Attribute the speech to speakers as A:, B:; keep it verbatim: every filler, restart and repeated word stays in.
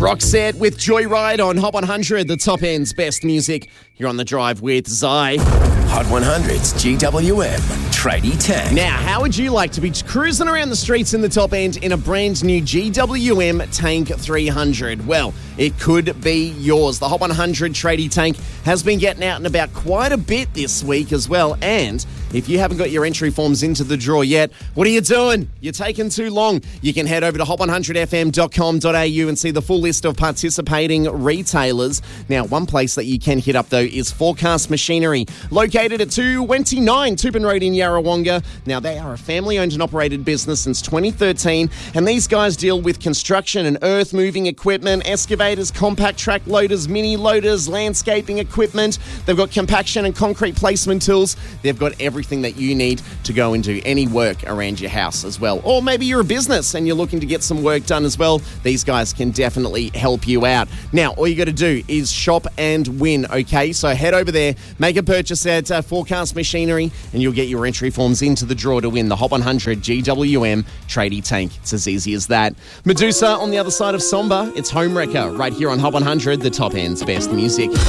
A: Roxette with Joyride on Hot one hundred, the top end's best music. You're on the drive with Zai.
B: Hot one hundred's G W M Tradie Tank.
A: Now, how would you like to be cruising around the streets in the top end in a brand new G W M Tank three hundred? Well, it could be yours. The Hot one hundred Tradie Tank has been getting out and about quite a bit this week as well. And if you haven't got your entry forms into the draw yet, what are you doing? You're taking too long. You can head over to hot one hundred f m dot com dot a u and see the full list of participating retailers. Now, one place that you can hit up, though, is Forecast Machinery, located at two twenty-nine Tubin Road in Yarrawonga. Now, they are a family-owned and operated business since twenty thirteen, and these guys deal with construction and earth-moving equipment, excavators, compact track loaders, mini loaders, landscaping equipment. They've got compaction and concrete placement tools. They've got everything that you need to go and do any work around your house as well. Or maybe you're a business and you're looking to get some work done as well. These guys can definitely help you out. Now, all you got to do is shop and win, okay? So head over there, make a purchase at uh, Forecast Machinery, and you'll get your entry forms into the draw to win the Hot one hundred G W M Tradie Tank. It's as easy as that. Medusa on the other side of Somber. It's Home Wrecker right here on Hot one hundred, the top end's best music.